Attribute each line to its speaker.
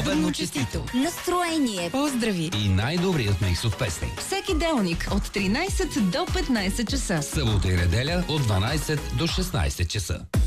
Speaker 1: Победно честито!
Speaker 2: Настроение!
Speaker 3: Поздрави!
Speaker 1: И най-добрият микс от песни.
Speaker 3: Всеки делник от 13 до 15 часа.
Speaker 1: Събота и неделя от 12 до 16 часа.